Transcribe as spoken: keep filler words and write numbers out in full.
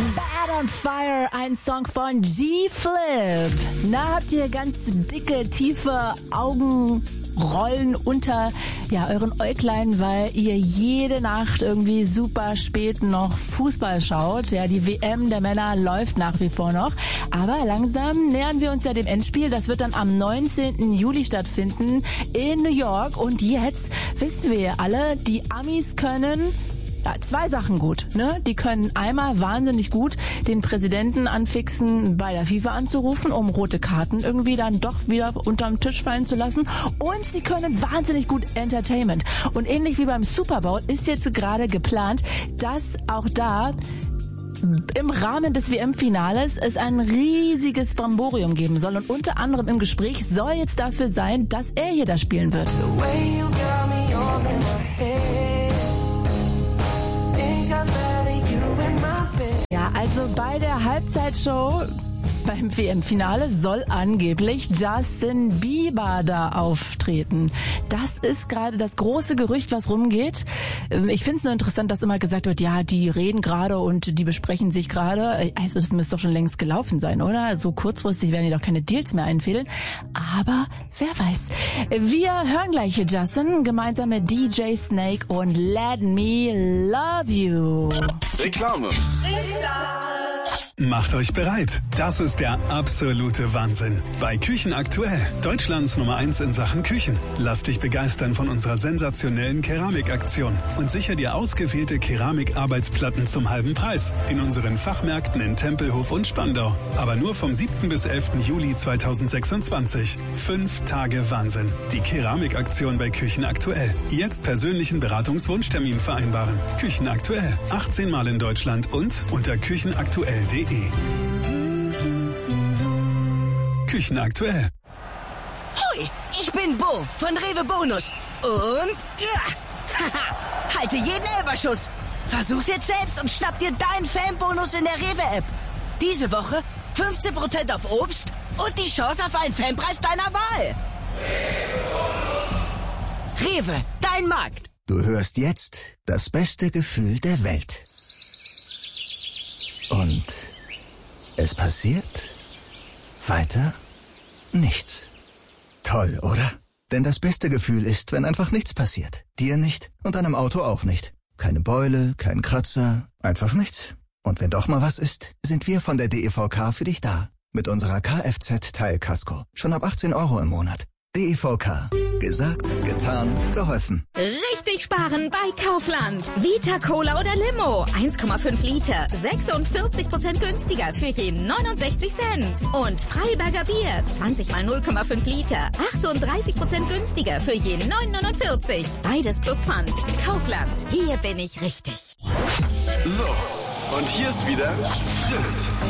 Bad on Fire, ein Song von G-Flip. Na, habt ihr ganz dicke, tiefe Augenrollen unter ja, euren Äuglein, weil ihr jede Nacht irgendwie super spät noch Fußball schaut. Ja, die W M der Männer läuft nach wie vor noch. Aber langsam nähern wir uns ja dem Endspiel. Das wird dann am neunzehnten Juli stattfinden in New York. Und jetzt wissen wir ja alle, die Amis können ja, zwei Sachen gut, ne? Die können einmal wahnsinnig gut den Präsidenten anfixen, bei der FIFA anzurufen, um rote Karten irgendwie dann doch wieder unterm Tisch fallen zu lassen. Und sie können wahnsinnig gut Entertainment. Und ähnlich wie beim Super Bowl ist jetzt gerade geplant, dass auch da im Rahmen des W M-Finales es ein riesiges Bramborium geben soll. Und unter anderem im Gespräch soll jetzt dafür sein, dass er hier da spielen wird. Ja, also bei der Halbzeitshow beim W M-Finale soll angeblich Justin Bieber da auftreten. Das ist gerade das große Gerücht, was rumgeht. Ich finde es nur interessant, dass immer gesagt wird, ja, die reden gerade und die besprechen sich gerade. Also das müsste doch schon längst gelaufen sein, oder? So kurzfristig werden die doch keine Deals mehr einfädeln. Aber wer weiß. Wir hören gleich hier Justin gemeinsam mit D J Snake und Let Me Love You. Reklame. Macht euch bereit. Das ist der absolute Wahnsinn. Bei Küchen aktuell. Deutschlands Nummer eins in Sachen Küchen. Lass dich begeistern von unserer sensationellen Keramikaktion und sicher dir ausgewählte Keramikarbeitsplatten zum halben Preis in unseren Fachmärkten in Tempelhof und Spandau. Aber nur vom siebten bis elften Juli zweitausendsechsundzwanzig. Fünf Tage Wahnsinn. Die Keramikaktion bei Küchen aktuell. Jetzt persönlichen Beratungswunschtermin vereinbaren. Küchen aktuell. achtzehn Mal in Deutschland und unter küchenaktuell punkt de. Küchen aktuell. Hoi, ich bin Bo von Rewe Bonus. Und ja, haha, halte jeden Elberschuss. Versuch's jetzt selbst und schnapp dir deinen Fanbonus in der Rewe-App. Diese Woche fünfzehn Prozent auf Obst und die Chance auf einen Fanpreis deiner Wahl. Rewe, dein Markt. Du hörst jetzt das beste Gefühl der Welt. Und es passiert weiter nichts. Toll, oder? Denn das beste Gefühl ist, wenn einfach nichts passiert. Dir nicht und deinem Auto auch nicht. Keine Beule, kein Kratzer, einfach nichts. Und wenn doch mal was ist, sind wir von der D E V K für dich da. Mit unserer Kfz-Teilkasko. Schon ab achtzehn Euro im Monat. D E V K. Gesagt, getan, geholfen. Richtig sparen bei Kaufland. Vita Cola oder Limo. eins Komma fünf Liter. sechsundvierzig Prozent günstiger für jeden neunundsechzig Cent. Und Freiberger Bier. zwanzig mal null Komma fünf Liter. achtunddreißig Prozent günstiger für jeden neun neunundvierzig. Beides plus Pfand. Kaufland. Hier bin ich richtig. So, und hier ist wieder Fritz.